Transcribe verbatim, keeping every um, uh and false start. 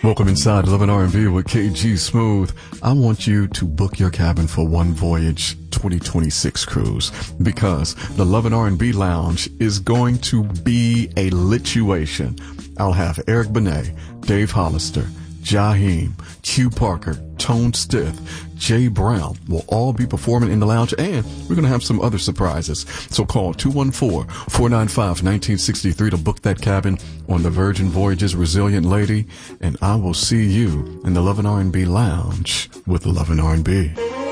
Welcome inside Love and R and B with K G Smooth. I want you to book your cabin for One Voyage twenty twenty-six cruise because the Love and R and B Lounge is going to be a lituation. I'll have Eric Benet, Dave Hollister, Jaheim, Q Parker, Tone Stith, Jay Brown will all be performing in the lounge, and we're going to have some other surprises. So call two one four, four nine five, one nine six three to book that cabin on the Virgin Voyages Resilient Lady, and I will see you in the Love and R and B Lounge with Love and R and B.